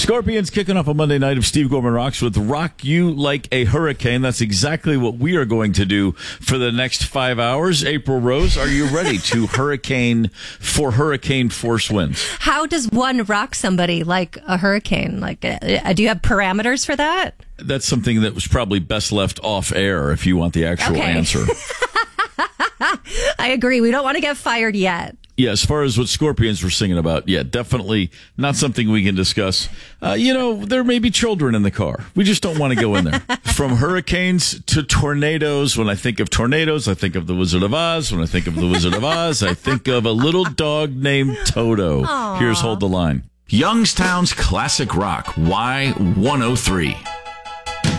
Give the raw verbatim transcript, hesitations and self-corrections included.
Scorpions kicking off a Monday night of Steve Gorman Rocks with Rock You Like a Hurricane. That's exactly what we are going to do for the next five hours. April Rose, are you ready to hurricane for hurricane force winds? How does one rock somebody like a hurricane? Like, uh, do you have parameters for that? That's something that was probably best left off air if you want the actual Okay. answer. I agree. We don't want to get fired yet. Yeah, as far as what Scorpions were singing about, yeah, definitely not something we can discuss. Uh, you know, there may be children in the car. We just don't want to go in there. From hurricanes to tornadoes. When I think of tornadoes, I think of the Wizard of Oz. When I think of the Wizard of Oz, I think of a little dog named Toto. Aww. Here's Hold the Line. Youngstown's Classic Rock, Y one oh three.